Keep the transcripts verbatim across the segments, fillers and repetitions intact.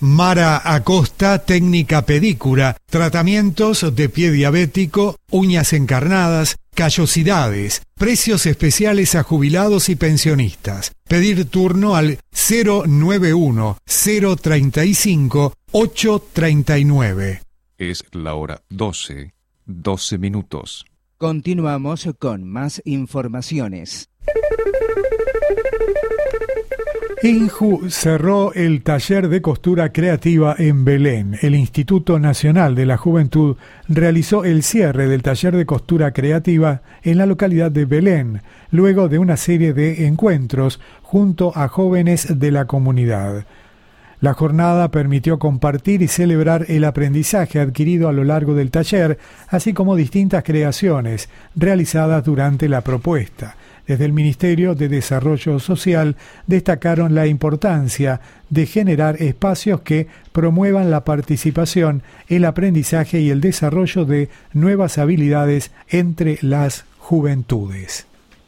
Mara Acosta, técnica pedicura, tratamientos de pie diabético, uñas encarnadas, callosidades, precios especiales a jubilados y pensionistas. Pedir turno al cero nueve uno, cero treinta y cinco, ocho treinta y nueve. Es la hora doce, doce minutos. Continuamos con más informaciones. INJU cerró el taller de costura creativa en Belén. El Instituto Nacional de la Juventud realizó el cierre del taller de costura creativa en la localidad de Belén, luego de una serie de encuentros junto a jóvenes de la comunidad. La jornada permitió compartir y celebrar el aprendizaje adquirido a lo largo del taller, así como distintas creaciones realizadas durante la propuesta. Desde el Ministerio de Desarrollo Social destacaron la importancia de generar espacios que promuevan la participación, el aprendizaje y el desarrollo de nuevas habilidades entre las juventudes.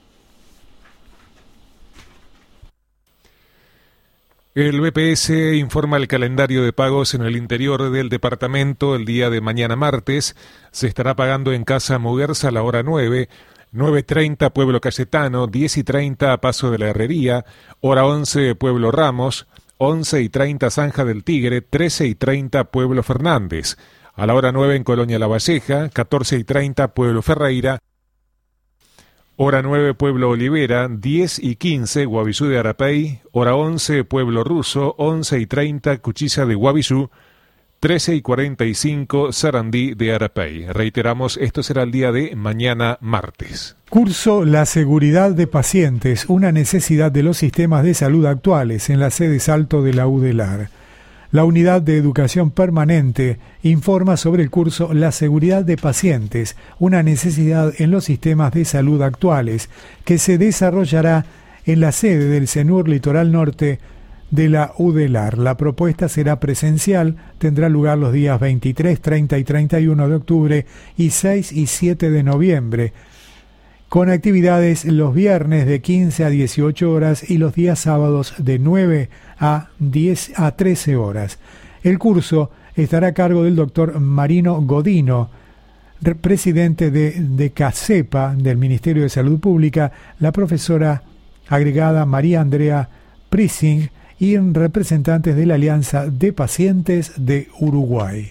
El B P S informa el calendario de pagos en el interior del departamento. El día de mañana martes se estará pagando en Casa Muguerza a la hora nueve, nueve y treinta Pueblo Cayetano, diez y treinta Paso de la Herrería, hora once Pueblo Ramos, once y treinta Zanja del Tigre, trece y treinta Pueblo Fernández, a la hora nueve en Colonia La Valleja, catorce y treinta Pueblo Ferreira, hora nueve Pueblo Olivera, diez y quince Guavillú de Arapey, hora once Pueblo Ruso, once y treinta Cuchilla de Guavillú, trece y cuarenta y cinco Sarandí de Arapey. Reiteramos, esto será el día de mañana martes. Curso La seguridad de pacientes, una necesidad de los sistemas de salud actuales en la sede Salto de la UDELAR. La Unidad de Educación Permanente informa sobre el curso La seguridad de pacientes, una necesidad en los sistemas de salud actuales, que se desarrollará en la sede del CENUR Litoral Norte de la UDELAR. La propuesta será presencial, tendrá lugar los días veintitrés, treinta y treinta y uno de octubre y seis y siete de noviembre, con actividades los viernes de quince a dieciocho horas y los días sábados de nueve a diez a trece horas. El curso estará a cargo del doctor Marino Godino, presidente de, de CASEPA, del Ministerio de Salud Pública, la profesora agregada María Andrea Prising y representantes de la Alianza de Pacientes de Uruguay.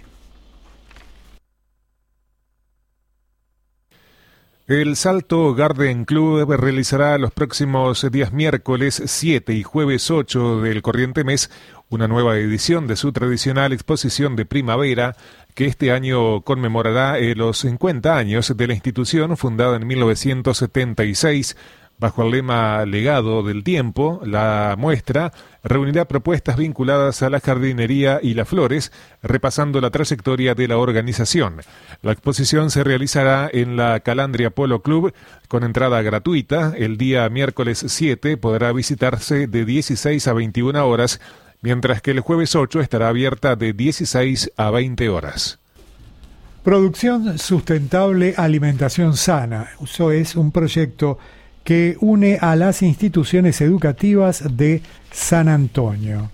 El Salto Garden Club realizará los próximos días miércoles siete y jueves ocho del corriente mes una nueva edición de su tradicional exposición de primavera, que este año conmemorará eh, los cincuenta años de la institución, fundada en mil novecientos setenta y seis. Bajo el lema Legado del Tiempo, la muestra reunirá propuestas vinculadas a la jardinería y las flores, repasando la trayectoria de la organización. La exposición se realizará en la Calandria Polo Club con entrada gratuita. El día miércoles siete podrá visitarse de dieciséis a veintiuna horas, mientras que el jueves ocho estará abierta de dieciséis a veinte horas. Producción sustentable, alimentación sana. Eso es un proyecto que une a las instituciones educativas de San Antonio.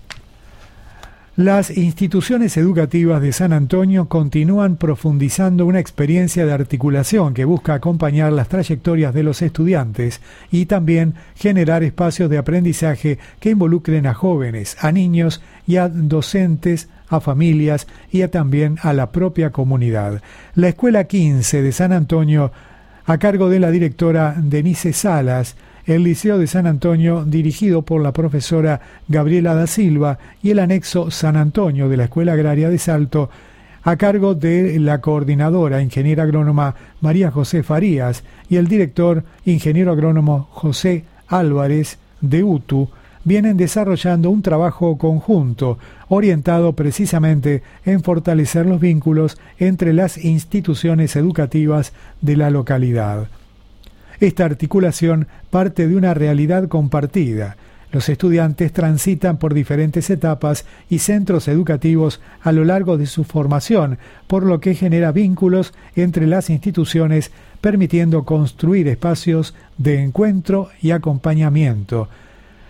Las instituciones educativas de San Antonio continúan profundizando una experiencia de articulación que busca acompañar las trayectorias de los estudiantes y también generar espacios de aprendizaje que involucren a jóvenes, a niños y a docentes, a familias y a también a la propia comunidad. La Escuela quince de San Antonio, a cargo de la directora Denise Salas, el Liceo de San Antonio, dirigido por la profesora Gabriela da Silva, y el anexo San Antonio de la Escuela Agraria de Salto, a cargo de la coordinadora ingeniera agrónoma María José Farías y el director ingeniero agrónomo José Álvarez de U T U, vienen desarrollando un trabajo conjunto orientado precisamente en fortalecer los vínculos entre las instituciones educativas de la localidad. Esta articulación parte de una realidad compartida. Los estudiantes transitan por diferentes etapas y centros educativos a lo largo de su formación, por lo que genera vínculos entre las instituciones, permitiendo construir espacios de encuentro y acompañamiento.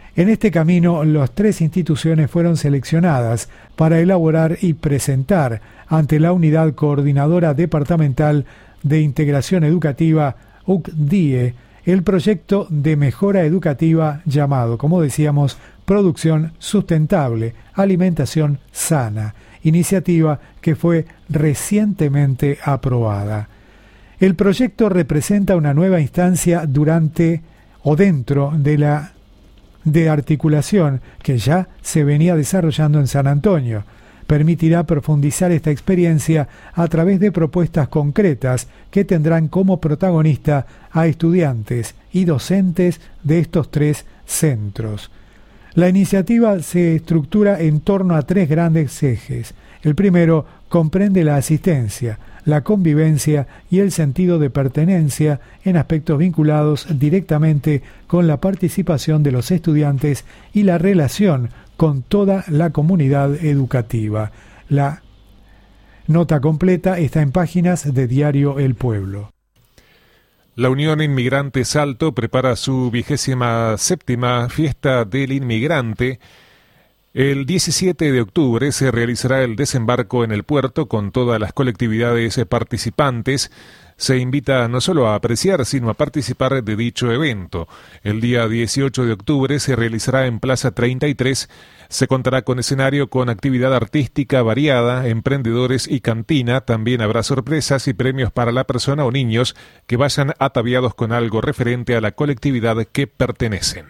En este camino, las tres instituciones fueron seleccionadas para elaborar y presentar ante la Unidad Coordinadora Departamental de Integración Educativa, U C D I E, el proyecto de mejora educativa llamado, como decíamos, Producción Sustentable, Alimentación Sana, iniciativa que fue recientemente aprobada. El proyecto representa una nueva instancia durante o dentro de la de articulación que ya se venía desarrollando en San Antonio. Permitirá profundizar esta experiencia a través de propuestas concretas que tendrán como protagonista a estudiantes y docentes de estos tres centros. La iniciativa se estructura en torno a tres grandes ejes. El primero comprende la asistencia, la convivencia y el sentido de pertenencia en aspectos vinculados directamente con la participación de los estudiantes y la relación con toda la comunidad educativa. La nota completa está en páginas de Diario El Pueblo. La Unión Inmigrante Salto prepara su vigésima séptima fiesta del inmigrante. El diecisiete de octubre se realizará el desembarco en el puerto con todas las colectividades participantes. Se invita no solo a apreciar, sino a participar de dicho evento. El día dieciocho de octubre se realizará en Plaza treinta y tres. Se contará con escenario con actividad artística variada, emprendedores y cantina. También habrá sorpresas y premios para la persona o niños que vayan ataviados con algo referente a la colectividad que pertenecen.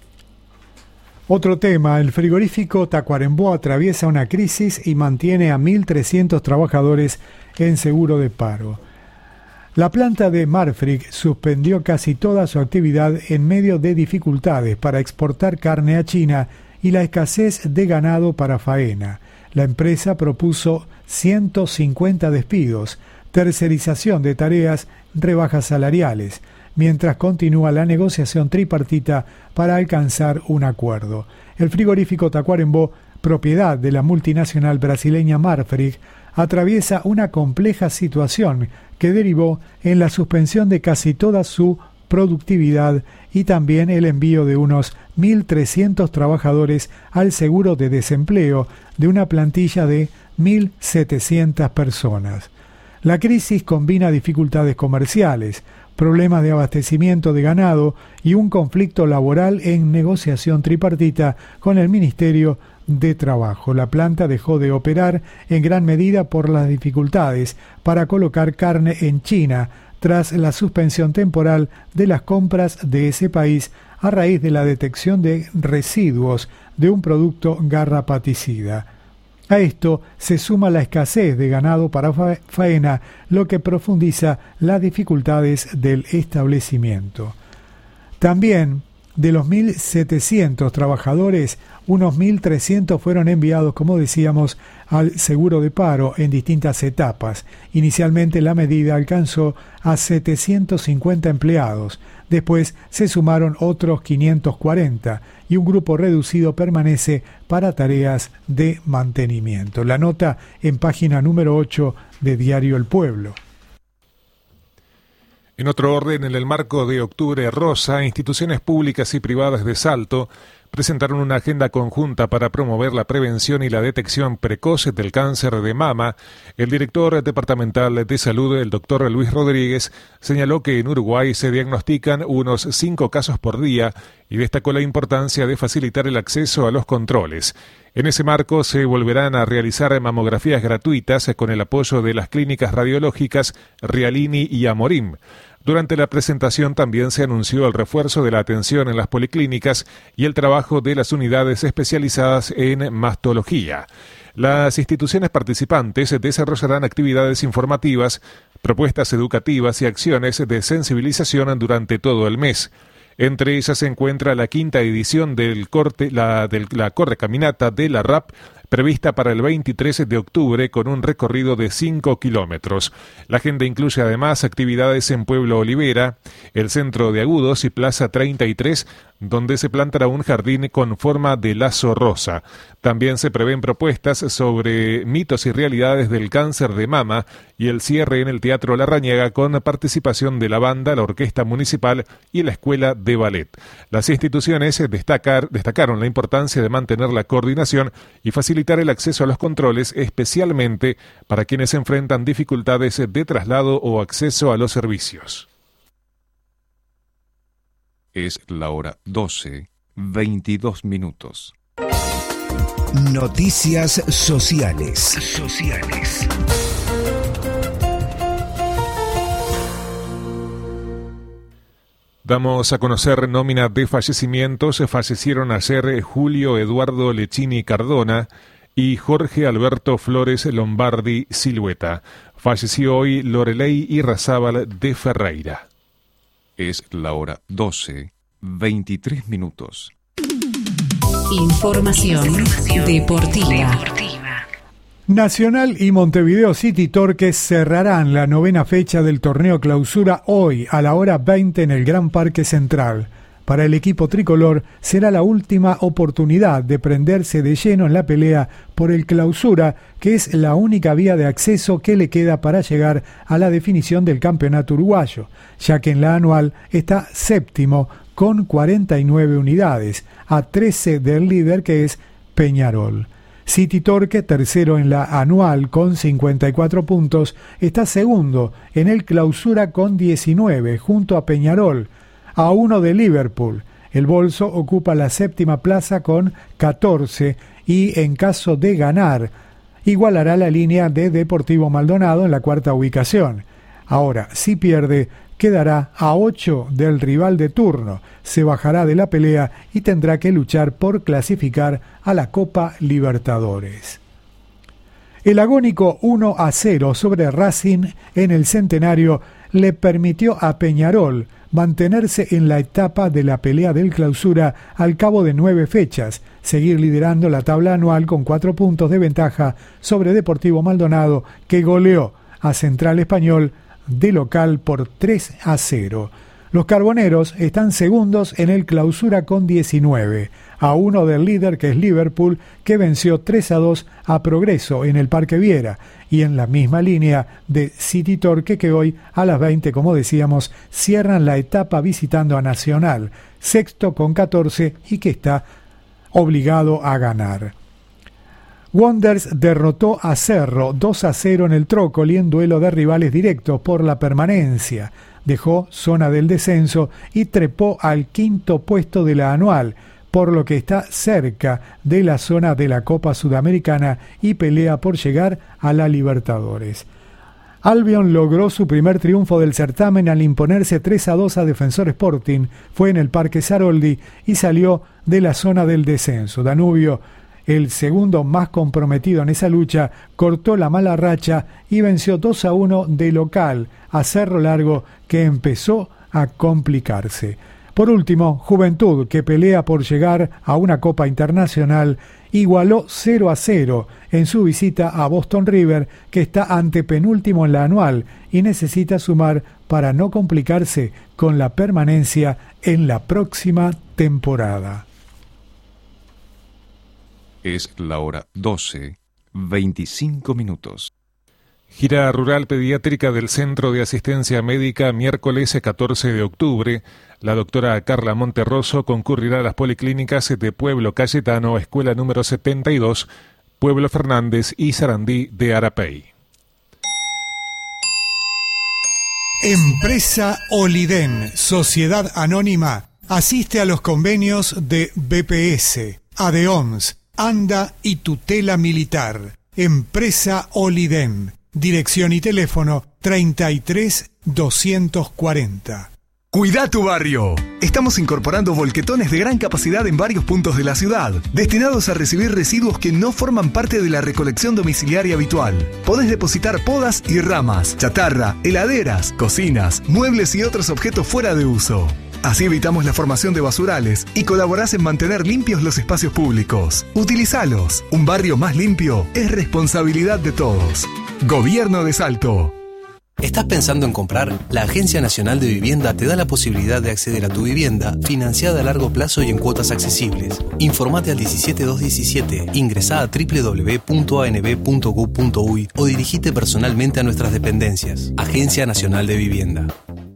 Otro tema, el frigorífico Tacuarembó atraviesa una crisis y mantiene a mil trescientos trabajadores en seguro de paro. La planta de Marfrig suspendió casi toda su actividad en medio de dificultades para exportar carne a China y la escasez de ganado para faena. La empresa propuso ciento cincuenta despidos, tercerización de tareas, rebajas salariales, mientras continúa la negociación tripartita para alcanzar un acuerdo. El frigorífico Tacuarembó, propiedad de la multinacional brasileña Marfrig, atraviesa una compleja situación que derivó en la suspensión de casi toda su productividad y también el envío de unos mil trescientos trabajadores al seguro de desempleo de una plantilla de mil setecientas personas. La crisis combina dificultades comerciales, problemas de abastecimiento de ganado y un conflicto laboral en negociación tripartita con el Ministerio de Trabajo. La planta dejó de operar en gran medida por las dificultades para colocar carne en China tras la suspensión temporal de las compras de ese país a raíz de la detección de residuos de un producto garrapaticida. A esto se suma la escasez de ganado para faena, lo que profundiza las dificultades del establecimiento. También, de los mil setecientos trabajadores, unos mil trescientos fueron enviados, como decíamos, al seguro de paro en distintas etapas. Inicialmente la medida alcanzó a setecientos cincuenta empleados, después se sumaron otros quinientos cuarenta y un grupo reducido permanece para tareas de mantenimiento. La nota en página número ocho de Diario El Pueblo. En otro orden, en el marco de Octubre Rosa, instituciones públicas y privadas de Salto presentaron una agenda conjunta para promover la prevención y la detección precoz del cáncer de mama. El director departamental de salud, el doctor Luis Rodríguez, señaló que en Uruguay se diagnostican unos cinco casos por día y destacó la importancia de facilitar el acceso a los controles. En ese marco se volverán a realizar mamografías gratuitas con el apoyo de las clínicas radiológicas Rialini y Amorim. Durante la presentación también se anunció el refuerzo de la atención en las policlínicas y el trabajo de las unidades especializadas en mastología. Las instituciones participantes desarrollarán actividades informativas, propuestas educativas y acciones de sensibilización durante todo el mes. Entre ellas se encuentra la quinta edición del corte, la, de la Correcaminata de la R A P, prevista para el veintitrés de octubre con un recorrido de cinco kilómetros. La agenda incluye además actividades en Pueblo Olivera, el Centro de Agudos y Plaza treinta y tres, donde se plantará un jardín con forma de lazo rosa. También se prevén propuestas sobre mitos y realidades del cáncer de mama y el cierre en el Teatro Larrañaga con participación de la banda, la Orquesta Municipal y la Escuela de Ballet. Las instituciones destacar, destacaron la importancia de mantener la coordinación y facilitar el acceso a los controles, especialmente para quienes enfrentan dificultades de traslado o acceso a los servicios. Es la hora doce, veintidós minutos. Noticias sociales. Sociales. Damos a conocer nómina de fallecimientos. Fallecieron ayer Julio Eduardo Lechini Cardona y Jorge Alberto Flores Lombardi Silueta. Falleció hoy Lorelei Irrazábal de Ferreira. Es la hora doce, veintitrés minutos. Información deportiva. Nacional y Montevideo City Torques cerrarán la novena fecha del torneo Clausura hoy a la hora veinte en el Gran Parque Central. Para el equipo tricolor será la última oportunidad de prenderse de lleno en la pelea por el Clausura, que es la única vía de acceso que le queda para llegar a la definición del campeonato uruguayo, ya que en la anual está séptimo con cuarenta y nueve unidades, a trece del líder que es Peñarol. City Torque, tercero en la anual con cincuenta y cuatro puntos, está segundo en el Clausura con diecinueve junto a Peñarol, a uno de Liverpool. El Bolso ocupa la séptima plaza con catorce y en caso de ganar igualará la línea de Deportivo Maldonado en la cuarta ubicación. Ahora, si pierde, quedará a ocho del rival de turno, se bajará de la pelea y tendrá que luchar por clasificar a la Copa Libertadores. El agónico uno a cero sobre Racing en el Centenario le permitió a Peñarol mantenerse en la etapa de la pelea del Clausura al cabo de nueve fechas, seguir liderando la tabla anual con cuatro puntos de ventaja sobre Deportivo Maldonado, que goleó a Central Español de local por tres a cero. Los carboneros están segundos en el Clausura con diecinueve, a uno del líder que es Liverpool, que venció tres a dos a Progreso en el Parque Viera, y en la misma línea de City Torque, que hoy a las veinte, como decíamos, cierran la etapa visitando a Nacional, sexto con catorce y que está obligado a ganar. Wanderers derrotó a Cerro dos a cero en el Trócoli en duelo de rivales directos por la permanencia. Dejó zona del descenso y trepó al quinto puesto de la anual, por lo que está cerca de la zona de la Copa Sudamericana y pelea por llegar a la Libertadores. Albion logró su primer triunfo del certamen al imponerse tres a dos a Defensor Sporting, fue en el Parque Saroldi y salió de la zona del descenso. Danubio, el segundo más comprometido en esa lucha, cortó la mala racha y venció dos a uno de local a Cerro Largo, que empezó a complicarse. Por último, Juventud, que pelea por llegar a una Copa Internacional, igualó cero a cero en su visita a Boston River, que está antepenúltimo en la anual y necesita sumar para no complicarse con la permanencia en la próxima temporada. Es la hora doce, veinticinco minutos. Gira rural pediátrica del Centro de Asistencia Médica miércoles catorce de octubre. La doctora Carla Monterroso concurrirá a las policlínicas de Pueblo Cayetano, Escuela número setenta y dos, Pueblo Fernández y Sarandí de Arapey. Empresa Oliden, Sociedad Anónima, asiste a los convenios de B P S, ADEOMS, ANDA y Tutela Militar. Empresa Oliden. Dirección y teléfono treinta y tres doscientos cuarenta. Cuida tu barrio. Estamos incorporando volquetones de gran capacidad en varios puntos de la ciudad, destinados a recibir residuos que no forman parte de la recolección domiciliaria habitual. Podés depositar podas y ramas, chatarra, heladeras, cocinas, muebles y otros objetos fuera de uso. Así evitamos la formación de basurales y colaborás en mantener limpios los espacios públicos. Utilizalos. Un barrio más limpio es responsabilidad de todos. Gobierno de Salto. ¿Estás pensando en comprar? La Agencia Nacional de Vivienda te da la posibilidad de acceder a tu vivienda financiada a largo plazo y en cuotas accesibles. Informate al diecisiete dos diecisiete, ingresá a doble u doble u doble u punto a n b punto gov punto u y o dirigite personalmente a nuestras dependencias. Agencia Nacional de Vivienda.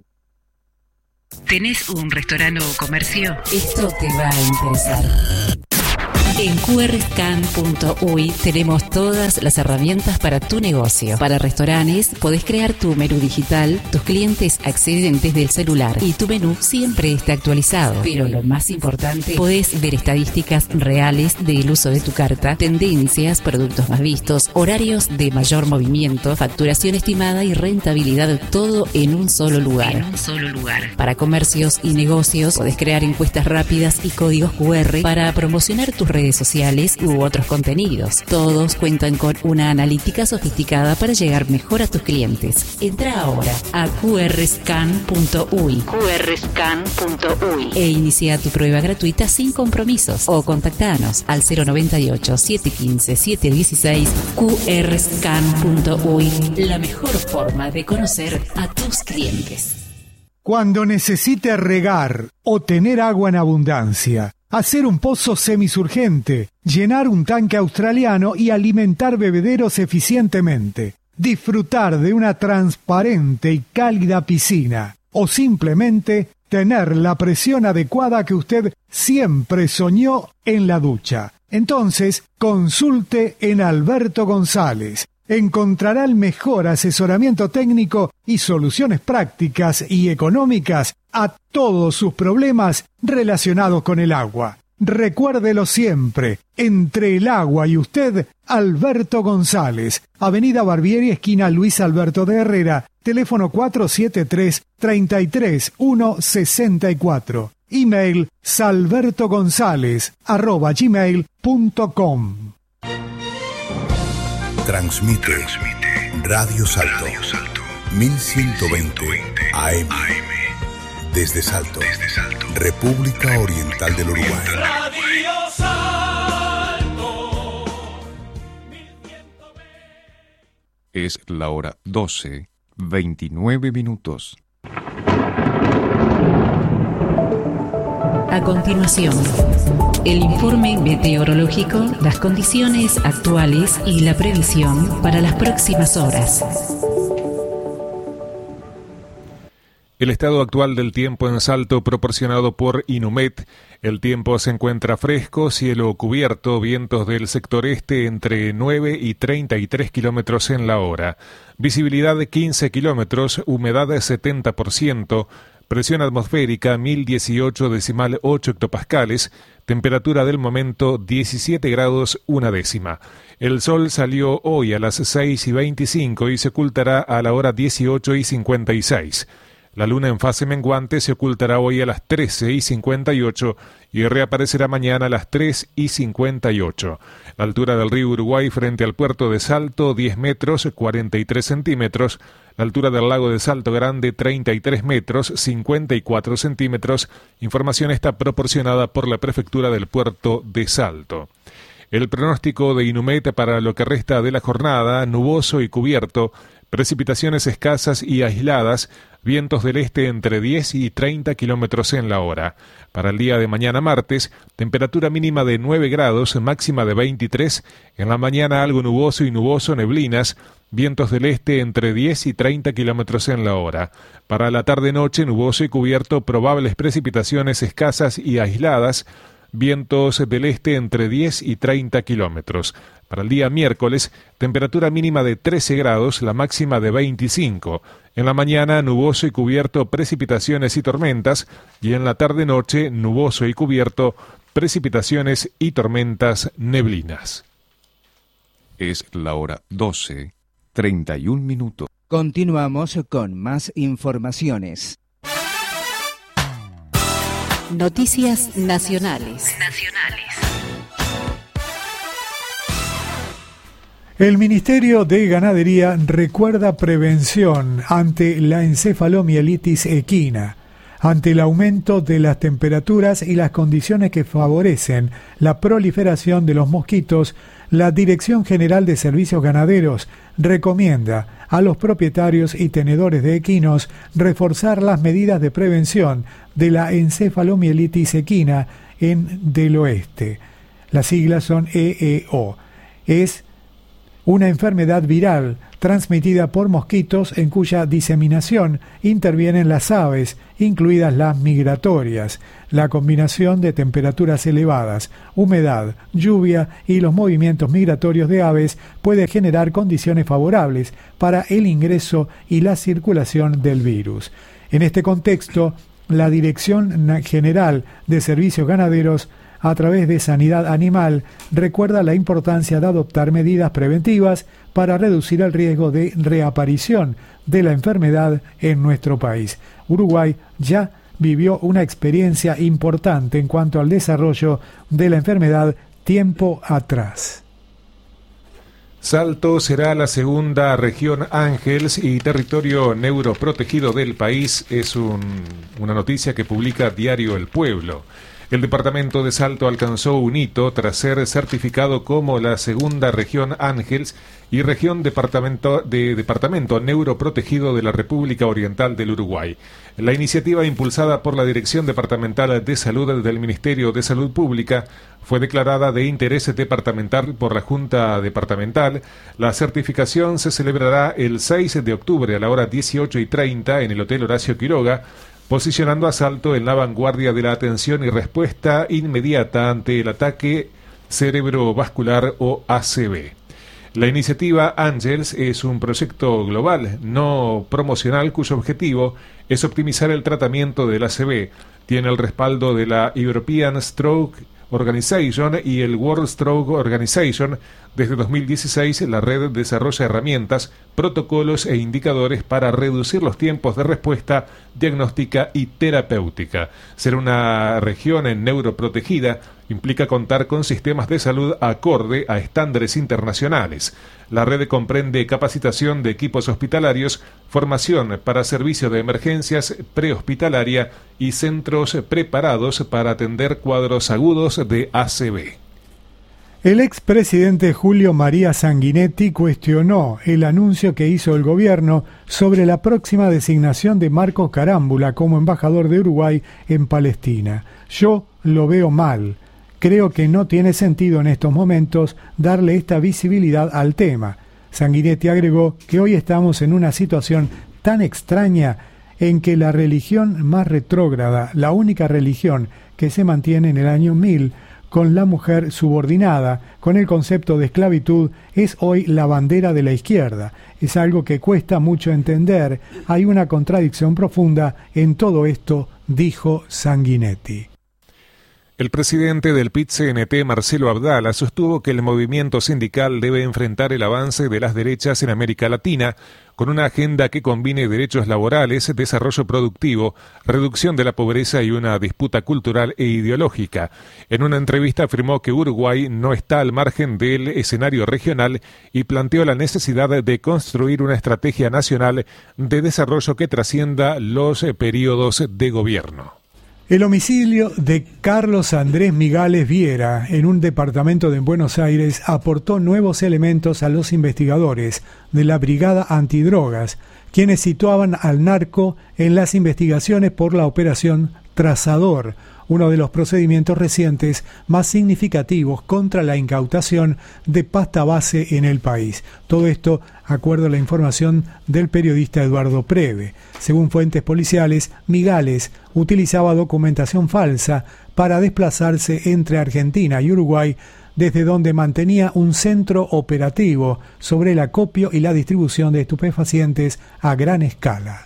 ¿Tenés un restaurante o comercio? Esto te va a interesar. En Q R Scan punto U Y tenemos todas las herramientas para tu negocio. Para restaurantes, podés crear tu menú digital, tus clientes acceden desde el celular y tu menú siempre está actualizado. Pero lo más importante, podés ver estadísticas reales del uso de tu carta, tendencias, productos más vistos, horarios de mayor movimiento, facturación estimada y rentabilidad, todo en un solo lugar. En un solo lugar. Para comercios y negocios, podés crear encuestas rápidas y códigos Q R para promocionar tus redes sociales u otros contenidos. Todos cuentan con una analítica sofisticada para llegar mejor a tus clientes. Entra ahora a Q R Scan punto U Y Q R Scan punto U Y e inicia tu prueba gratuita sin compromisos o contactanos al cero noventa y ocho, siete quince, siete dieciséis. Q R Scan punto U Y, la mejor forma de conocer a tus clientes. Cuando necesite regar o tener agua en abundancia, hacer un pozo semisurgente, llenar un tanque australiano y alimentar bebederos eficientemente, disfrutar de una transparente y cálida piscina o simplemente tener la presión adecuada que usted siempre soñó en la ducha. Entonces, consulte en Alberto González. Encontrará el mejor asesoramiento técnico y soluciones prácticas y económicas a todos sus problemas relacionados con el agua. Recuérdelo siempre, entre el agua y usted, Alberto González, Avenida Barbieri, esquina Luis Alberto de Herrera, teléfono cuatro siete tres, tres tres uno seis cuatro, email salbertogonzalez arroba gmail punto com. Transmite, Transmite Radio Salto, Radio Salto mil ciento veinte A M, desde Salto, desde Salto, República Oriental del Uruguay. Radio Salto. Es la hora doce, veintinueve minutos. A continuación, el informe meteorológico, las condiciones actuales y la previsión para las próximas horas. El estado actual del tiempo en Salto proporcionado por Inumet. El tiempo se encuentra fresco, cielo cubierto, vientos del sector este entre nueve y treinta y tres kilómetros en la hora. Visibilidad de quince kilómetros, humedad de setenta por ciento. Presión atmosférica mil dieciocho decimal ocho hectopascales, temperatura del momento diecisiete grados una décima. El sol salió hoy a las seis y veinticinco y se ocultará a la hora dieciocho y cincuenta y seis. La luna en fase menguante se ocultará hoy a las trece y cincuenta y ocho y reaparecerá mañana a las tres y cincuenta y ocho. La altura del río Uruguay frente al puerto de Salto, diez metros, cuarenta y tres centímetros. La altura del lago de Salto Grande, treinta y tres metros, cincuenta y cuatro centímetros. Información está proporcionada por la Prefectura del Puerto de Salto. El pronóstico de Inumet para lo que resta de la jornada, nuboso y cubierto, precipitaciones escasas y aisladas, vientos del este entre diez y treinta kilómetros en la hora. Para el día de mañana martes, temperatura mínima de nueve grados, máxima de veintitrés, en la mañana algo nuboso y nuboso, neblinas, vientos del este entre diez y treinta kilómetros en la hora. Para la tarde-noche, nuboso y cubierto, probables precipitaciones escasas y aisladas, vientos del este entre diez y treinta kilómetros. Para el día miércoles, temperatura mínima de trece grados, la máxima de veinticinco. En la mañana, nuboso y cubierto, precipitaciones y tormentas, y en la tarde-noche, nuboso y cubierto, precipitaciones y tormentas neblinas. Es la hora doce, treinta y un minutos. Continuamos con más informaciones. Noticias nacionales. Nacionales. El Ministerio de Ganadería recuerda prevención ante la encefalomielitis equina. Ante el aumento de las temperaturas y las condiciones que favorecen la proliferación de los mosquitos, la Dirección General de Servicios Ganaderos recomienda a los propietarios y tenedores de equinos reforzar las medidas de prevención de la encefalomielitis equina en del oeste. Las siglas son E E O. Es una enfermedad viral transmitida por mosquitos en cuya diseminación intervienen las aves, incluidas las migratorias. La combinación de temperaturas elevadas, humedad, lluvia y los movimientos migratorios de aves puede generar condiciones favorables para el ingreso y la circulación del virus. En este contexto, la Dirección General de Servicios Ganaderos, a través de Sanidad Animal, recuerda la importancia de adoptar medidas preventivas para reducir el riesgo de reaparición de la enfermedad en nuestro país. Uruguay ya vivió una experiencia importante en cuanto al desarrollo de la enfermedad tiempo atrás. Salto será la segunda región Ángels y territorio neuroprotegido del país, es un, una noticia que publica Diario El Pueblo. El departamento de Salto alcanzó un hito tras ser certificado como la segunda región Ángels y región departamento, de departamento neuroprotegido de la República Oriental del Uruguay. La iniciativa, impulsada por la Dirección Departamental de Salud del Ministerio de Salud Pública, fue declarada de interés departamental por la Junta Departamental. La certificación se celebrará el seis de octubre a la hora dieciocho y treinta en el Hotel Horacio Quiroga, posicionando a Salto en la vanguardia de la atención y respuesta inmediata ante el ataque cerebrovascular o A C V. La iniciativa Ángels es un proyecto global, no promocional, cuyo objetivo es optimizar el tratamiento del A C V. Tiene el respaldo de la European Stroke Organization y el World Stroke Organization. Desde dos mil dieciséis, la red desarrolla herramientas, protocolos e indicadores para reducir los tiempos de respuesta diagnóstica y terapéutica. Ser una región en neuroprotegida implica contar con sistemas de salud acorde a estándares internacionales. La red comprende capacitación de equipos hospitalarios, formación para servicios de emergencias prehospitalaria y centros preparados para atender cuadros agudos de A C V. El expresidente Julio María Sanguinetti cuestionó el anuncio que hizo el gobierno sobre la próxima designación de Marcos Carámbula como embajador de Uruguay en Palestina. Yo lo veo mal. Creo que no tiene sentido en estos momentos darle esta visibilidad al tema. Sanguinetti agregó que hoy estamos en una situación tan extraña en que la religión más retrógrada, la única religión que se mantiene en el año mil, con la mujer subordinada, con el concepto de esclavitud, es hoy la bandera de la izquierda. Es algo que cuesta mucho entender. Hay una contradicción profunda en todo esto, dijo Sanguinetti. El presidente del P I T C N T, Marcelo Abdala, sostuvo que el movimiento sindical debe enfrentar el avance de las derechas en América Latina con una agenda que combine derechos laborales, desarrollo productivo, reducción de la pobreza y una disputa cultural e ideológica. En una entrevista afirmó que Uruguay no está al margen del escenario regional y planteó la necesidad de construir una estrategia nacional de desarrollo que trascienda los periodos de gobierno. El homicidio de Carlos Andrés Migales Viera en un departamento de Buenos Aires aportó nuevos elementos a los investigadores de la Brigada Antidrogas, quienes situaban al narco en las investigaciones por la Operación Trazador, uno de los procedimientos recientes más significativos contra la incautación de pasta base en el país. Todo esto acuerdo a la información del periodista Eduardo Preve. Según fuentes policiales, Migales utilizaba documentación falsa para desplazarse entre Argentina y Uruguay, desde donde mantenía un centro operativo sobre el acopio y la distribución de estupefacientes a gran escala.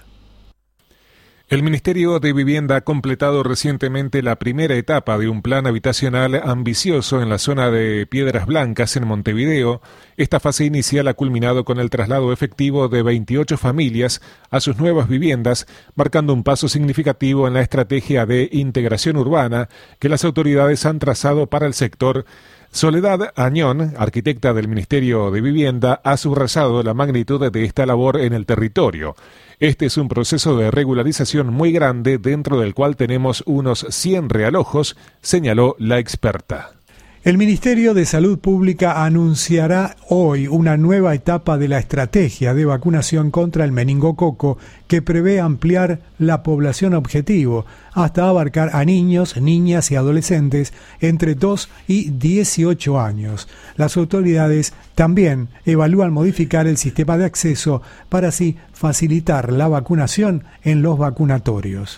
El Ministerio de Vivienda ha completado recientemente la primera etapa de un plan habitacional ambicioso en la zona de Piedras Blancas, en Montevideo. Esta fase inicial ha culminado con el traslado efectivo de veintiocho familias a sus nuevas viviendas, marcando un paso significativo en la estrategia de integración urbana que las autoridades han trazado para el sector. Soledad Añón, arquitecta del Ministerio de Vivienda, ha subrayado la magnitud de esta labor en el territorio. Este es un proceso de regularización muy grande, dentro del cual tenemos unos cien realojos, señaló la experta. El Ministerio de Salud Pública anunciará hoy una nueva etapa de la estrategia de vacunación contra el meningococo que prevé ampliar la población objetivo hasta abarcar a niños, niñas y adolescentes entre dos y dieciocho años. Las autoridades también evalúan modificar el sistema de acceso para así facilitar la vacunación en los vacunatorios.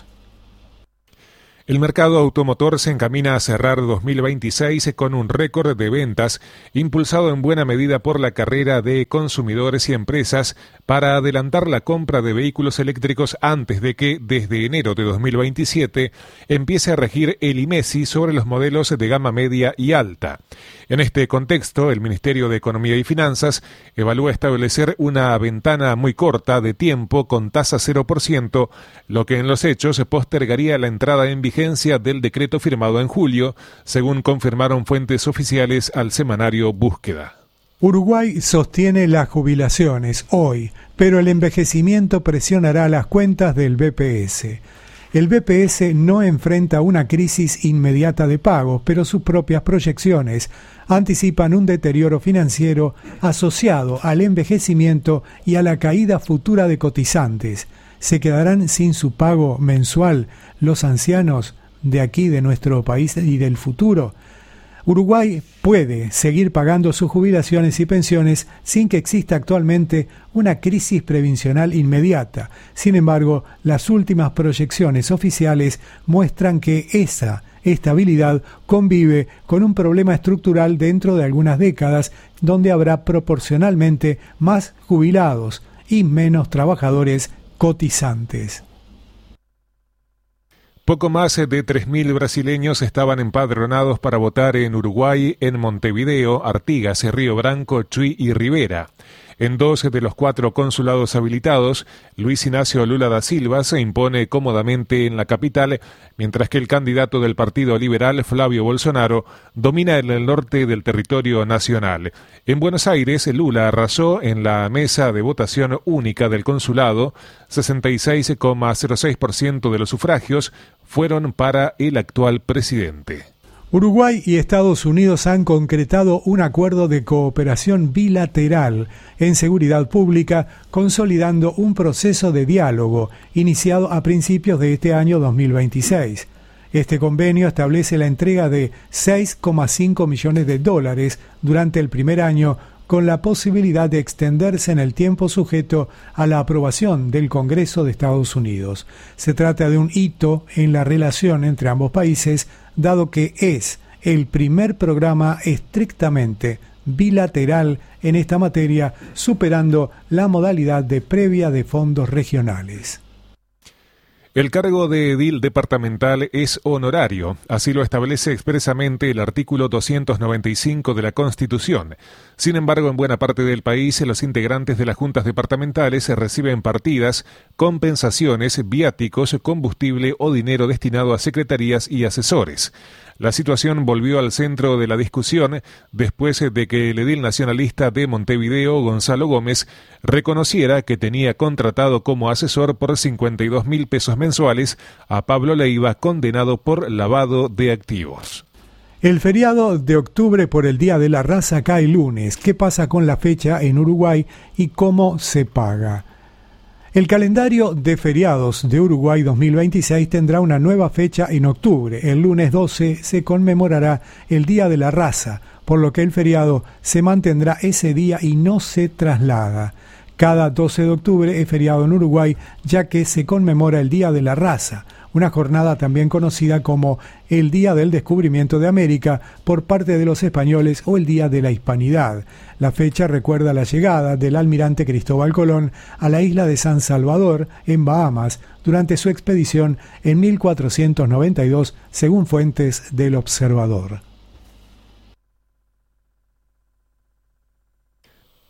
El mercado automotor se encamina a cerrar dos mil veintiséis con un récord de ventas, impulsado en buena medida por la carrera de consumidores y empresas para adelantar la compra de vehículos eléctricos antes de que, desde enero de dos mil veintisiete, empiece a regir el IMESI sobre los modelos de gama media y alta. En este contexto, el Ministerio de Economía y Finanzas evalúa establecer una ventana muy corta de tiempo con tasa cero por ciento, lo que en los hechos postergaría la entrada en vigencia del decreto firmado en julio, según confirmaron fuentes oficiales al semanario Búsqueda. Uruguay sostiene las jubilaciones hoy, pero el envejecimiento presionará las cuentas del B P S. El B P S no enfrenta una crisis inmediata de pagos, pero sus propias proyecciones anticipan un deterioro financiero asociado al envejecimiento y a la caída futura de cotizantes. ¿Se quedarán sin su pago mensual los ancianos de aquí, de nuestro país y del futuro? Uruguay puede seguir pagando sus jubilaciones y pensiones sin que exista actualmente una crisis previsional inmediata. Sin embargo, las últimas proyecciones oficiales muestran que esa estabilidad convive con un problema estructural dentro de algunas décadas, donde habrá proporcionalmente más jubilados y menos trabajadores cotizantes. Poco más de tres mil brasileños estaban empadronados para votar en Uruguay, en Montevideo, Artigas, Río Branco, Chuy y Rivera. En dos de los cuatro consulados habilitados, Luis Ignacio Lula da Silva se impone cómodamente en la capital, mientras que el candidato del Partido Liberal, Flavio Bolsonaro, domina en el norte del territorio nacional. En Buenos Aires, Lula arrasó en la mesa de votación única del consulado. sesenta y seis coma cero seis por ciento de los sufragios fueron para el actual presidente. Uruguay y Estados Unidos han concretado un acuerdo de cooperación bilateral en seguridad pública, consolidando un proceso de diálogo iniciado a principios de este año dos mil veintiséis. Este convenio establece la entrega de seis coma cinco millones de dólares durante el primer año, con la posibilidad de extenderse en el tiempo sujeto a la aprobación del Congreso de Estados Unidos. Se trata de un hito en la relación entre ambos países, dado que es el primer programa estrictamente bilateral en esta materia, superando la modalidad de previa de fondos regionales. El cargo de edil departamental es honorario, así lo establece expresamente el artículo doscientos noventa y cinco de la Constitución. Sin embargo, en buena parte del país, los integrantes de las juntas departamentales reciben partidas, compensaciones, viáticos, combustible o dinero destinado a secretarías y asesores. La situación volvió al centro de la discusión después de que el edil nacionalista de Montevideo, Gonzalo Gómez, reconociera que tenía contratado como asesor por cincuenta y dos mil pesos mensuales a Pablo Leiva, condenado por lavado de activos. El feriado de octubre por el Día de la Raza cae lunes. ¿Qué pasa con la fecha en Uruguay y cómo se paga? El calendario de feriados de Uruguay dos mil veintiséis tendrá una nueva fecha en octubre. El lunes doce se conmemorará el Día de la Raza, por lo que el feriado se mantendrá ese día y no se traslada. Cada doce de octubre es feriado en Uruguay, ya que se conmemora el Día de la Raza, una jornada también conocida como el Día del Descubrimiento de América por parte de los españoles o el Día de la Hispanidad. La fecha recuerda la llegada del almirante Cristóbal Colón a la isla de San Salvador, en Bahamas, durante su expedición en mil cuatrocientos noventa y dos, según fuentes del Observador.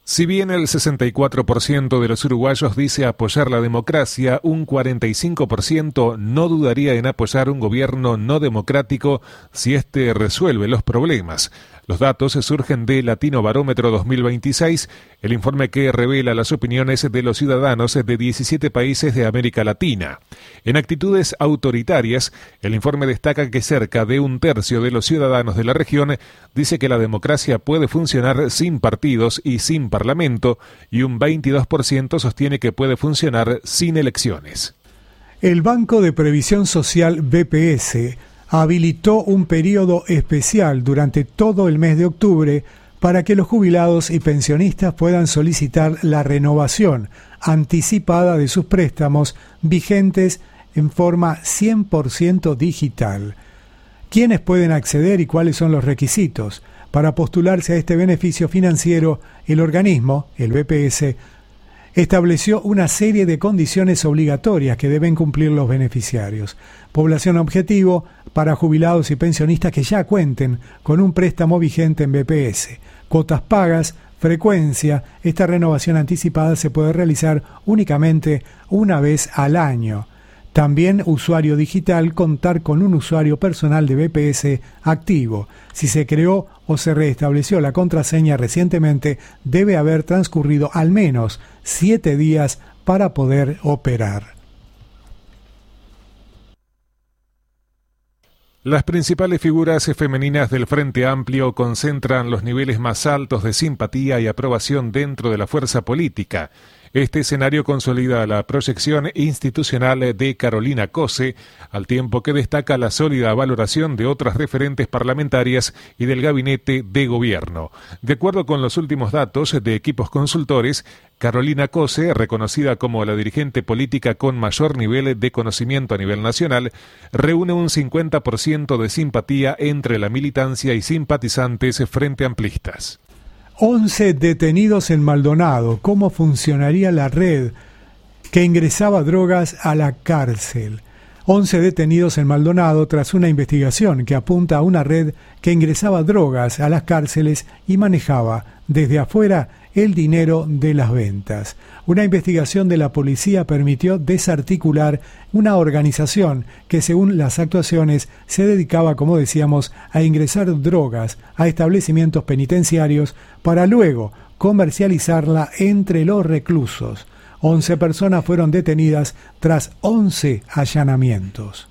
Si bien el sesenta y cuatro por ciento de los uruguayos dice apoyar la democracia, un cuarenta y cinco por ciento no dudaría en apoyar un gobierno no democrático si éste resuelve los problemas. Los datos surgen de Latino Barómetro dos mil veintiséis, el informe que revela las opiniones de los ciudadanos de diecisiete países de América Latina. En actitudes autoritarias, el informe destaca que cerca de un tercio de los ciudadanos de la región dice que la democracia puede funcionar sin partidos y sin parlamento, y un veintidós por ciento sostiene que puede funcionar sin elecciones. El Banco de Previsión Social B P S habilitó un periodo especial durante todo el mes de octubre para que los jubilados y pensionistas puedan solicitar la renovación anticipada de sus préstamos vigentes en forma cien por ciento digital. ¿Quiénes pueden acceder y cuáles son los requisitos? Para postularse a este beneficio financiero, el organismo, el B P S, estableció una serie de condiciones obligatorias que deben cumplir los beneficiarios. Población objetivo para jubilados y pensionistas que ya cuenten con un préstamo vigente en B P S. Cuotas pagas, frecuencia. Esta renovación anticipada se puede realizar únicamente una vez al año. También usuario digital, contar con un usuario personal de B P S activo. Si se creó o se restableció la contraseña recientemente, debe haber transcurrido al menos siete días para poder operar. Las principales figuras femeninas del Frente Amplio concentran los niveles más altos de simpatía y aprobación dentro de la fuerza política. Este escenario consolida la proyección institucional de Carolina Cose, al tiempo que destaca la sólida valoración de otras referentes parlamentarias y del gabinete de gobierno. De acuerdo con los últimos datos de equipos consultores, Carolina Cose, reconocida como la dirigente política con mayor nivel de conocimiento a nivel nacional, reúne un cincuenta por ciento de simpatía entre la militancia y simpatizantes frente amplistas. once detenidos en Maldonado. ¿Cómo funcionaría la red que ingresaba drogas a la cárcel? once detenidos en Maldonado tras una investigación que apunta a una red que ingresaba drogas a las cárceles y manejaba desde afuera el dinero de las ventas. Una investigación de la policía permitió desarticular una organización que, según las actuaciones, se dedicaba, como decíamos, a ingresar drogas a establecimientos penitenciarios para luego comercializarla entre los reclusos. once personas fueron detenidas tras once allanamientos.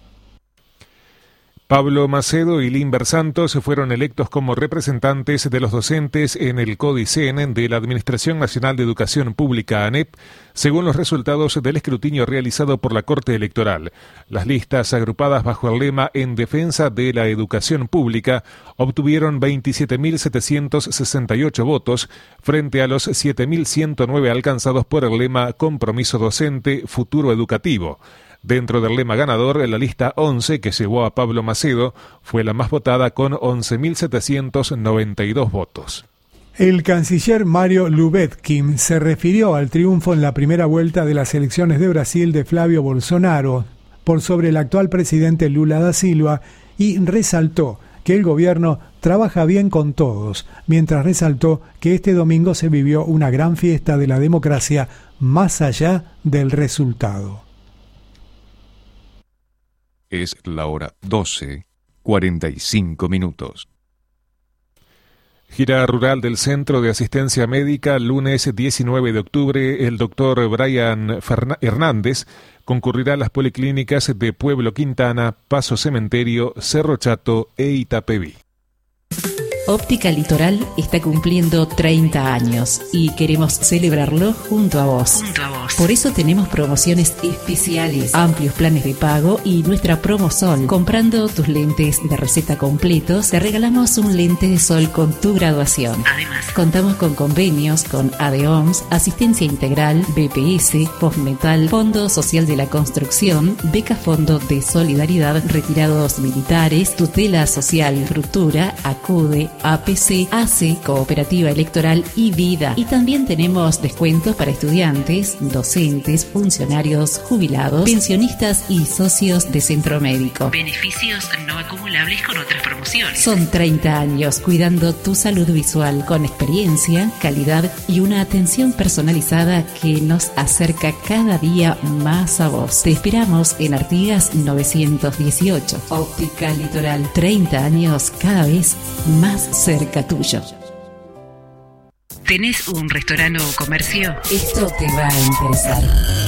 Pablo Macedo y Limber Santos fueron electos como representantes de los docentes en el CODICEN de la Administración Nacional de Educación Pública, ANEP, según los resultados del escrutinio realizado por la Corte Electoral. Las listas agrupadas bajo el lema En Defensa de la Educación Pública obtuvieron veintisiete mil setecientos sesenta y ocho votos frente a los siete mil ciento nueve alcanzados por el lema Compromiso Docente, Futuro Educativo. Dentro del lema ganador, la lista once, que llevó a Pablo Macedo, fue la más votada con once mil setecientos noventa y dos votos. El canciller Mario Lubetkin se refirió al triunfo en la primera vuelta de las elecciones de Brasil de Flavio Bolsonaro por sobre el actual presidente Lula da Silva y resaltó que el gobierno trabaja bien con todos, mientras resaltó que este domingo se vivió una gran fiesta de la democracia más allá del resultado. Es la hora doce, cuarenta y cinco minutos. Gira rural del Centro de Asistencia Médica, lunes diecinueve de octubre, el doctor Brian Ferna- Hernández concurrirá a las policlínicas de Pueblo Quintana, Paso Cementerio, Cerro Chato e Itapeví. Óptica Litoral está cumpliendo treinta años y queremos celebrarlo junto a vos. Junto a vos. Por eso tenemos promociones especiales, amplios planes de pago y nuestra promo Sol. Comprando tus lentes de receta completos, te regalamos un lente de sol con tu graduación. Además, contamos con convenios con ADEOMS, Asistencia Integral, B P S, Postmetal, Fondo Social de la Construcción, Beca Fondo de Solidaridad, Retirados Militares, Tutela Social, Frutura, Acude, A P C, A C E, Cooperativa Electoral y Vida. Y también tenemos descuentos para estudiantes, docentes, funcionarios, jubilados, pensionistas y socios de Centro Médico. Beneficios no acumulables con otras promociones. Son treinta años cuidando tu salud visual con experiencia, calidad y una atención personalizada que nos acerca cada día más a vos. Te esperamos en Artigas novecientos dieciocho. Óptica Litoral, treinta años cada vez más cerca tuyo. ¿Tenés un restaurante o comercio? Esto te va a interesar.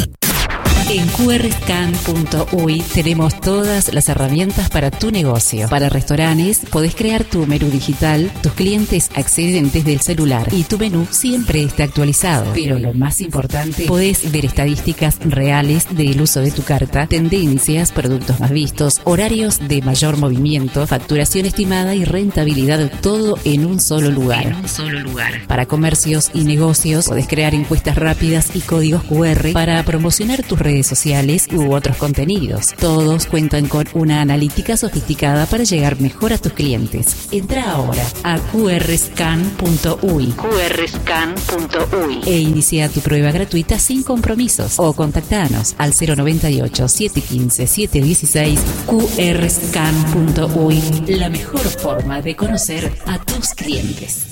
En Q R Scan punto U Y tenemos todas las herramientas para tu negocio. Para restaurantes, podés crear tu menú digital, tus clientes acceden desde el celular y tu menú siempre está actualizado. Pero lo más importante, podés ver estadísticas reales del uso de tu carta, tendencias, productos más vistos, horarios de mayor movimiento, facturación estimada y rentabilidad, todo en un solo lugar. En un solo lugar. Para comercios y negocios, podés crear encuestas rápidas y códigos Q R para promocionar tus redes sociales u otros contenidos. Todos cuentan con una analítica sofisticada para llegar mejor a tus clientes. Entra ahora a Q R Scan punto U Y Q R Scan punto U Y e inicia tu prueba gratuita sin compromisos o contactanos al cero noventa y ocho, siete quince, siete dieciséis. Q R Scan punto U Y, la mejor forma de conocer a tus clientes.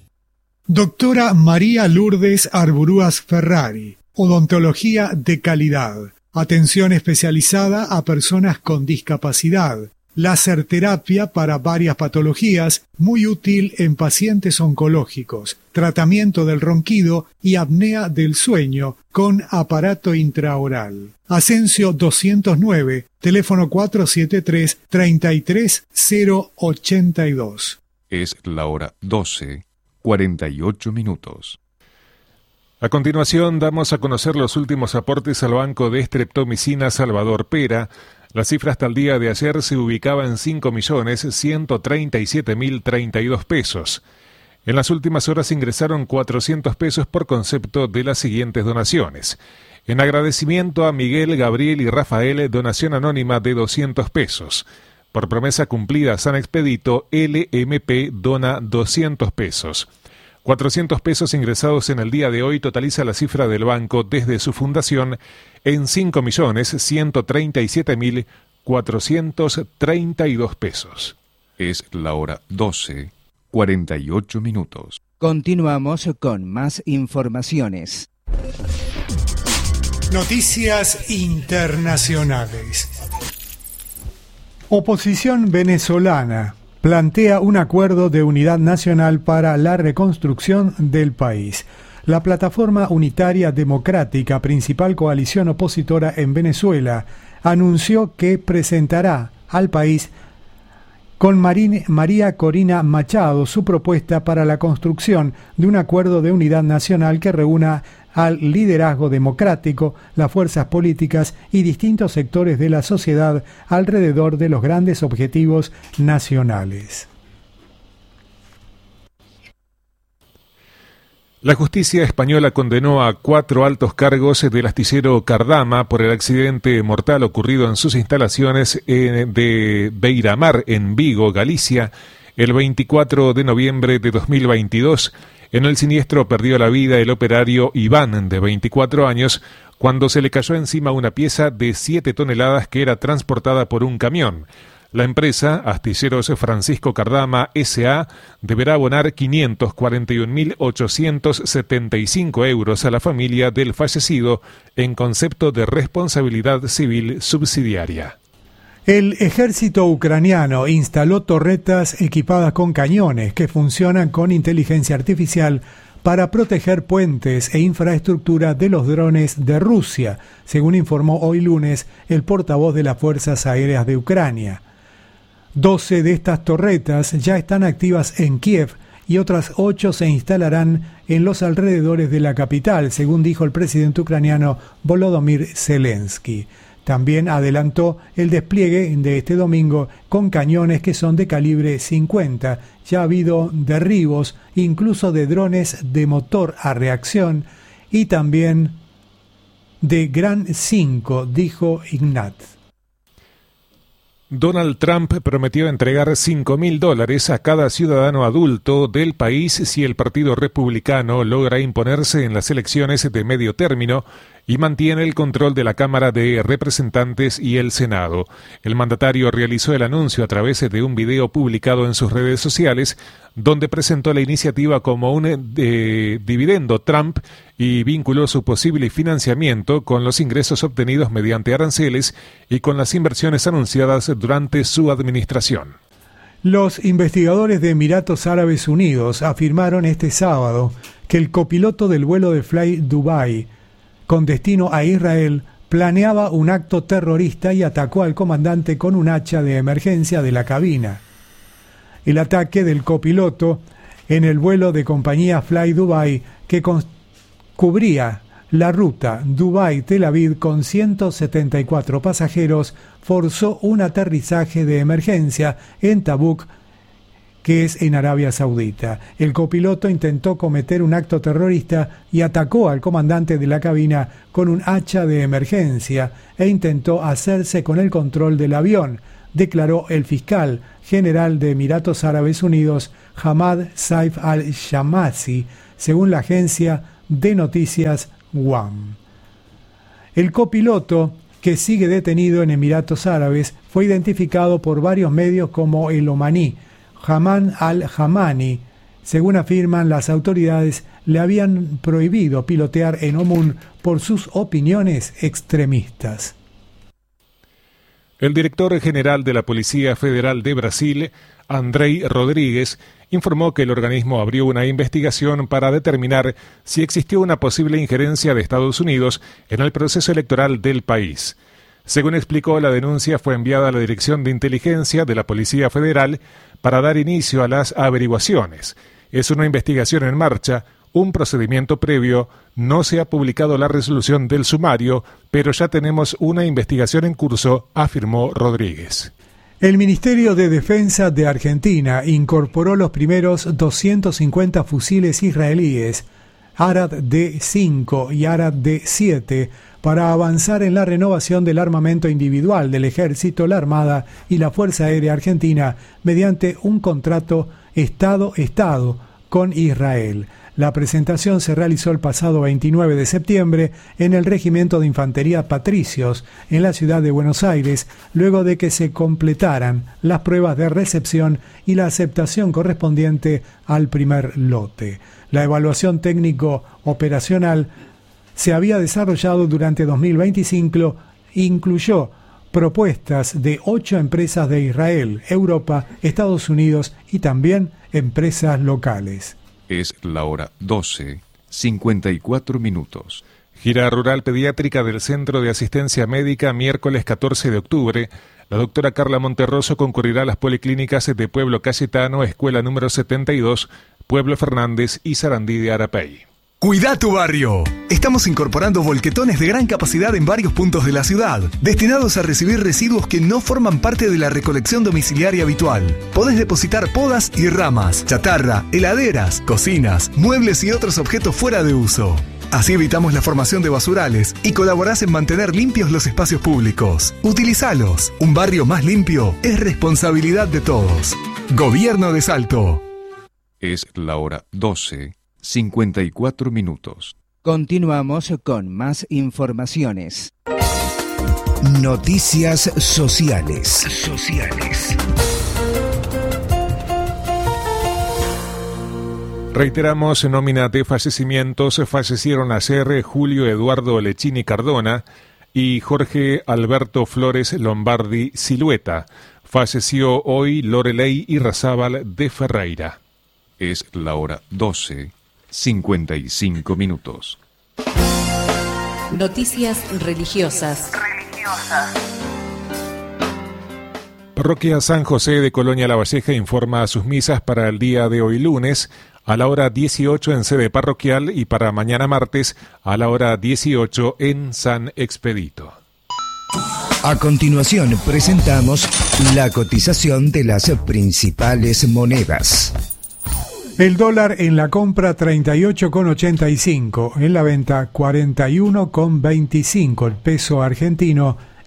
Doctora María Lourdes Arburúas Ferrari. Odontología de calidad. Atención especializada a personas con discapacidad. Láser terapia para varias patologías, muy útil en pacientes oncológicos. Tratamiento del ronquido y apnea del sueño con aparato intraoral. Asensio doscientos nueve, teléfono cuatro siete tres, tres tres cero ocho dos. Es la hora doce, cuarenta y ocho minutos. A continuación damos a conocer los últimos aportes al Banco de Streptomicina Salvador Pera. La cifra hasta el día de ayer se ubicaba en cinco millones ciento treinta y siete mil treinta y dos pesos. En las últimas horas ingresaron cuatrocientos pesos por concepto de las siguientes donaciones. En agradecimiento a Miguel, Gabriel y Rafael, donación anónima de doscientos pesos. Por promesa cumplida San Expedito, L M P dona doscientos pesos. cuatrocientos pesos ingresados en el día de hoy totaliza la cifra del banco desde su fundación en cinco millones ciento treinta y siete mil cuatrocientos treinta y dos pesos. Es la hora doce, cuarenta y ocho minutos. Continuamos con más informaciones. Noticias internacionales. Oposición venezolana plantea un acuerdo de unidad nacional para la reconstrucción del país. La Plataforma Unitaria Democrática, principal coalición opositora en Venezuela, anunció que presentará al país con Marín, María Corina Machado su propuesta para la construcción de un acuerdo de unidad nacional que reúna al liderazgo democrático, las fuerzas políticas y distintos sectores de la sociedad alrededor de los grandes objetivos nacionales. La justicia española condenó a cuatro altos cargos del astillero Cardama por el accidente mortal ocurrido en sus instalaciones de Beiramar, en Vigo, Galicia, el veinticuatro de noviembre de dos mil veintidós. En el siniestro perdió la vida el operario Iván, de veinticuatro años, cuando se le cayó encima una pieza de siete toneladas que era transportada por un camión. La empresa, Astilleros Francisco Cardama S A, deberá abonar quinientos cuarenta y un mil ochocientos setenta y cinco euros a la familia del fallecido en concepto de responsabilidad civil subsidiaria. El ejército ucraniano instaló torretas equipadas con cañones que funcionan con inteligencia artificial para proteger puentes e infraestructura de los drones de Rusia, según informó hoy lunes el portavoz de las Fuerzas Aéreas de Ucrania. doce de estas torretas ya están activas en Kiev y otras ocho se instalarán en los alrededores de la capital, según dijo el presidente ucraniano Volodymyr Zelensky. También adelantó el despliegue de este domingo con cañones que son de calibre cincuenta. Ya ha habido derribos, incluso de drones de motor a reacción y también de Gran cinco, dijo Ignat. Donald Trump prometió entregar cinco mil dólares a cada ciudadano adulto del país si el Partido Republicano logra imponerse en las elecciones de medio término y mantiene el control de la Cámara de Representantes y el Senado. El mandatario realizó el anuncio a través de un video publicado en sus redes sociales, donde presentó la iniciativa como un eh, dividendo Trump y vinculó su posible financiamiento con los ingresos obtenidos mediante aranceles y con las inversiones anunciadas durante su administración. Los investigadores de Emiratos Árabes Unidos afirmaron este sábado que el copiloto del vuelo de Fly Dubai con destino a Israel planeaba un acto terrorista y atacó al comandante con un hacha de emergencia de la cabina. El ataque del copiloto en el vuelo de compañía Fly Dubai, que cubría la ruta Dubái-Tel Aviv con ciento setenta y cuatro pasajeros, forzó un aterrizaje de emergencia en Tabuk, que es en Arabia Saudita. El copiloto intentó cometer un acto terrorista y atacó al comandante de la cabina con un hacha de emergencia e intentó hacerse con el control del avión, declaró el fiscal general de Emiratos Árabes Unidos, Hamad Saif al-Shamasi, según la agencia de noticias W A M. El copiloto, que sigue detenido en Emiratos Árabes, fue identificado por varios medios como el omaní Haman al-Hamani. Según afirman las autoridades, le habían prohibido pilotear en Omán por sus opiniones extremistas. El director general de la Policía Federal de Brasil, Andrei Rodríguez, informó que el organismo abrió una investigación para determinar si existió una posible injerencia de Estados Unidos en el proceso electoral del país. Según explicó, la denuncia fue enviada a la Dirección de Inteligencia de la Policía Federal para dar inicio a las averiguaciones. Es una investigación en marcha, un procedimiento previo, no se ha publicado la resolución del sumario, pero ya tenemos una investigación en curso, afirmó Rodríguez. El Ministerio de Defensa de Argentina incorporó los primeros doscientos cincuenta fusiles israelíes, Arad D cinco y Arad D siete, para avanzar en la renovación del armamento individual del Ejército, la Armada y la Fuerza Aérea Argentina mediante un contrato Estado-Estado con Israel. La presentación se realizó el pasado veintinueve de septiembre en el Regimiento de Infantería Patricios, en la ciudad de Buenos Aires, luego de que se completaran las pruebas de recepción y la aceptación correspondiente al primer lote. La evaluación técnico-operacional se había desarrollado durante dos mil veinticinco, incluyó propuestas de ocho empresas de Israel, Europa, Estados Unidos y también empresas locales. Es la hora doce, cincuenta y cuatro minutos. Gira rural pediátrica del Centro de Asistencia Médica, miércoles catorce de octubre. La doctora Carla Monterroso concurrirá a las policlínicas de Pueblo Cayetano, Escuela número setenta y dos, Pueblo Fernández y Sarandí de Arapey. Cuida tu barrio. Estamos incorporando volquetones de gran capacidad en varios puntos de la ciudad, destinados a recibir residuos que no forman parte de la recolección domiciliaria habitual. Podés depositar podas y ramas, chatarra, heladeras, cocinas, muebles y otros objetos fuera de uso. Así evitamos la formación de basurales y colaborás en mantener limpios los espacios públicos. Utilizalos. Un barrio más limpio es responsabilidad de todos. Gobierno de Salto. Es la hora doce, cincuenta y cuatro minutos. Continuamos con más informaciones. Noticias sociales. Sociales. Reiteramos, nómina de fallecimientos. Fallecieron ayer Julio Eduardo Lechini Cardona y Jorge Alberto Flores Lombardi Silueta. Falleció hoy Lorelei Irrazábal de Ferreira. Es la hora doce, cincuenta y cinco minutos. Noticias religiosas. Religiosas. Parroquia San José de Colonia La Valleja informa a sus misas para el día de hoy lunes a la hora dieciocho en sede parroquial y para mañana martes a la hora dieciocho en San Expedito. A continuación presentamos la cotización de las principales monedas. El dólar en la compra treinta y ocho con ochenta y cinco, en la venta cuarenta y uno con veinticinco el peso argentino,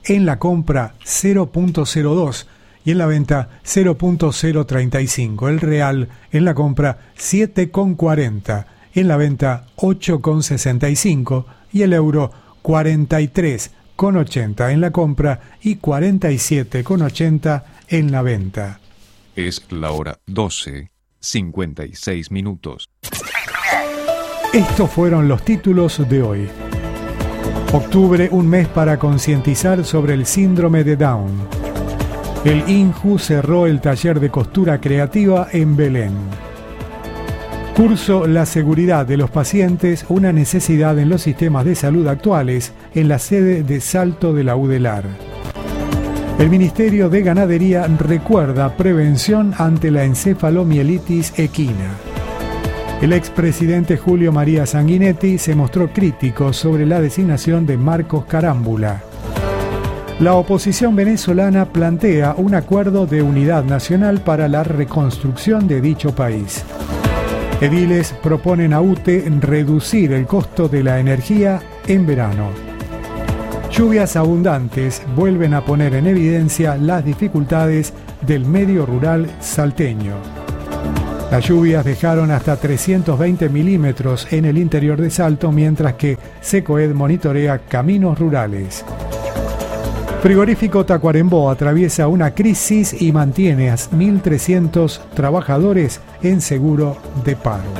en la compra cero punto cero dos y en la venta cero punto cero treinta y cinco. El real en la compra siete coma cuarenta, en la venta ocho coma sesenta y cinco y el euro cuarenta y tres coma ochenta en la compra y cuarenta y siete coma ochenta en la venta. Es la hora doce, cincuenta y seis minutos. Estos fueron los títulos de hoy. Octubre, un mes para concientizar sobre el síndrome de Down. El INJU cerró el taller de costura creativa en Belén. Curso La seguridad de los pacientes, una necesidad en los sistemas de salud actuales, en la sede de Salto de la UDELAR. El Ministerio de Ganadería recuerda prevención ante la encefalomielitis equina. El expresidente Julio María Sanguinetti se mostró crítico sobre la designación de Marcos Carámbula. La oposición venezolana plantea un acuerdo de unidad nacional para la reconstrucción de dicho país. Ediles proponen a U T E reducir el costo de la energía en verano. Lluvias abundantes vuelven a poner en evidencia las dificultades del medio rural salteño. Las lluvias dejaron hasta trescientos veinte milímetros en el interior de Salto, mientras que Secoed monitorea caminos rurales. Frigorífico Tacuarembó atraviesa una crisis y mantiene a mil trescientos trabajadores en seguro de paro.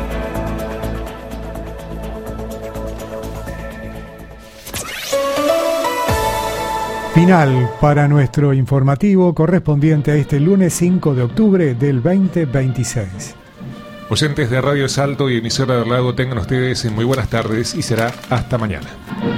Final para nuestro informativo correspondiente a este lunes cinco de octubre del veinte veintiséis. Oyentes de Radio Salto y emisora del Lago, tengan ustedes muy buenas tardes y será hasta mañana.